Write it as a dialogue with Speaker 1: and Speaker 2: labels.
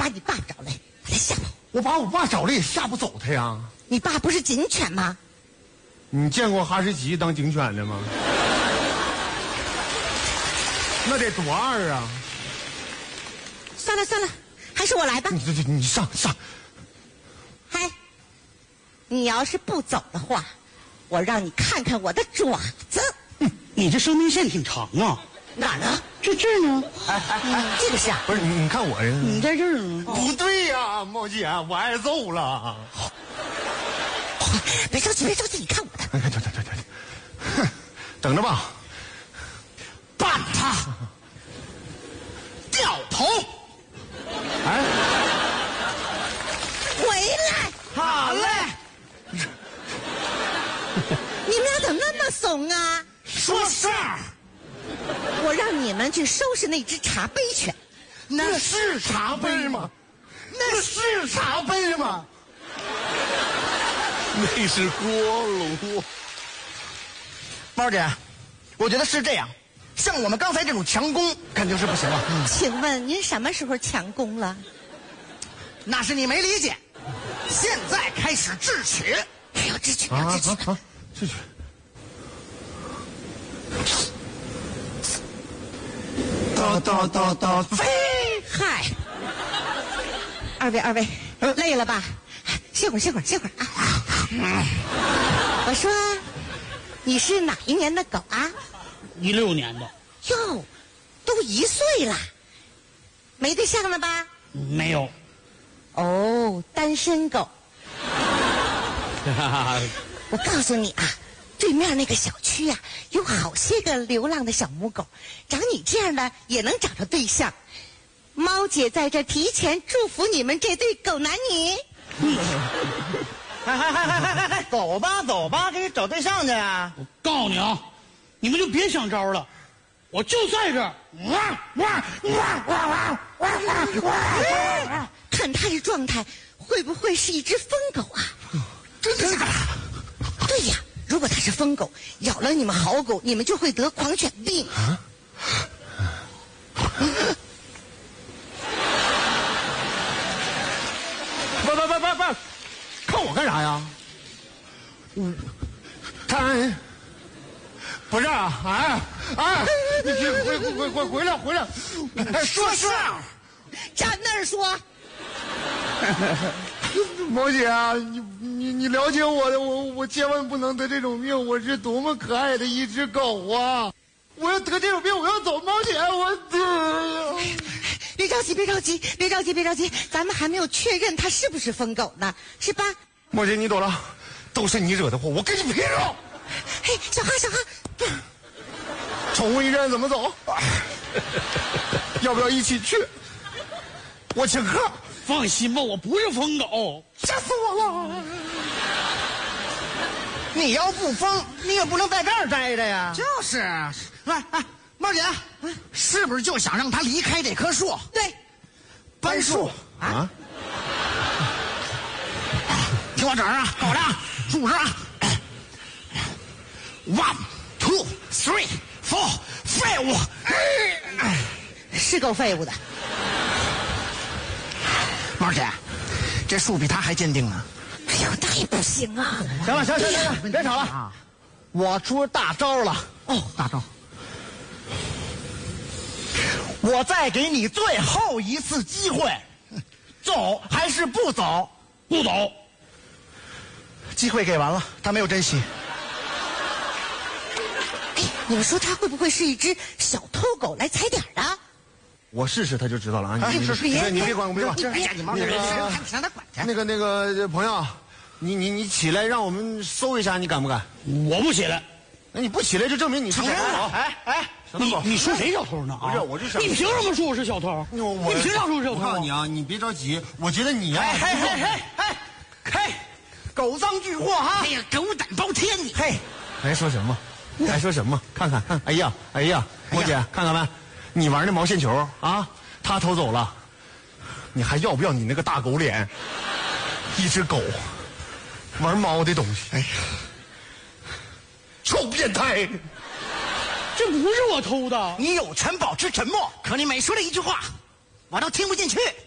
Speaker 1: 把你爸找来，把他吓跑。
Speaker 2: 我把我爸找来也吓不走他呀。
Speaker 1: 你爸不是警犬吗？
Speaker 2: 你见过哈士奇当警犬的吗？那得多二啊！
Speaker 1: 算了算了，还是我来吧。
Speaker 2: 你上。
Speaker 1: 嗨，你要是不走的话，我让你看看我的爪子。
Speaker 3: 你这生命线挺长啊。
Speaker 1: 哪儿呢？
Speaker 3: 这儿呢？
Speaker 1: 这个是啊。
Speaker 2: 不是你看我这，
Speaker 3: 你在这儿呢。
Speaker 2: 不对呀，毛姐，我挨揍了。
Speaker 1: 别着急，别着急，你看我的。
Speaker 2: 哼，等着吧。
Speaker 3: 办他，掉头。
Speaker 2: 哎，
Speaker 1: 回来！
Speaker 3: 好嘞。
Speaker 1: 你们俩怎么那么怂啊？
Speaker 3: 说事儿。
Speaker 1: 我让你们去收拾那只茶杯犬。
Speaker 2: 那是茶杯吗？那是茶杯吗？那是锅炉。
Speaker 3: 猫姐，我觉得是这样，像我们刚才这种强攻肯定是不行了。
Speaker 1: 请问您什么时候强攻了？
Speaker 3: 那是你没理解。现在开始智取。
Speaker 1: 要智取，要智取。
Speaker 2: 智取。到
Speaker 1: 飞！嗨，二位，累了吧？歇会儿啊！我说，你是哪一年的狗啊
Speaker 3: 16年的。
Speaker 1: 哟，都1岁了，没对象了吧？
Speaker 3: 没有。
Speaker 1: 哦，单身狗。我告诉你啊，对面那个小区啊，有好些个流浪的小母狗，长你这样的也能找着对象。猫姐在这提前祝福你们这对狗男女。
Speaker 3: 走吧，给你找对象去。我告诉你啊，你们就别想招了，我就在这儿。
Speaker 1: 看他这状态，会不会是一只疯狗啊？
Speaker 2: 真的假的？
Speaker 1: 对呀，如果它是疯狗，咬了你们好狗，你们就会得狂犬病。
Speaker 2: 不，看我干啥呀？看，不是啊，你回来！
Speaker 3: 说事儿。
Speaker 1: 站那儿说。
Speaker 2: 毛姐啊，你了解我的，我千万不能得这种病，我是多么可爱的一只狗啊！我要得这种病，我要走，毛姐，
Speaker 1: 别着急，咱们还没有确认它是不是疯狗呢，是吧？
Speaker 2: 毛姐，你懂了，都是你惹的祸，我跟你拼了！
Speaker 1: 嘿，小哈，
Speaker 2: 宠物医院怎么走？要不要一起去？我请客。
Speaker 3: 放心吧，我不是疯狗。
Speaker 2: 吓死我了！
Speaker 3: 你要不疯，你也不能在这儿待着呀。就是，猫姐，是不是就想让他离开这棵树？
Speaker 1: 对，
Speaker 3: 搬树啊！听我整啊，高亮，数着啊 ，1 2 3 4 5，
Speaker 1: 是够废物的。
Speaker 3: 猫姐，这树比他还坚定呢。
Speaker 1: 哎呦，那也不行啊！
Speaker 3: 行了，别吵了，我出大招了。哦，大招！我再给你最后一次机会，走还是不走？不走。机会给完了，他没有珍惜。
Speaker 1: 哎，你们说他会不会是一只小偷狗来踩点的？
Speaker 2: 我试试他就知道了啊！你别管，我别管。
Speaker 3: 让他管去。
Speaker 2: 那个朋友，你起来，让我们搜一下，你敢不敢？
Speaker 3: 我不起来。
Speaker 2: 那你不起来，就证明你是小偷。
Speaker 3: 你说谁小偷呢？
Speaker 2: 不是，我就想
Speaker 3: 你凭什么说我是小偷？你凭啥说我是小偷？
Speaker 2: 我告诉你啊，你别着急，我觉得你呀，
Speaker 3: 嘿，狗脏巨货哈！哎呀，狗胆包天你！嘿，
Speaker 2: 还说什么？看看，哎呀，莫姐，看看没？你玩那毛线球啊，他偷走了，你还要不要你那个大狗脸？一只狗玩猫的东西，哎呀，臭变态！
Speaker 3: 这不是我偷的，你有权保持沉默。可你每说的一句话，我都听不进去。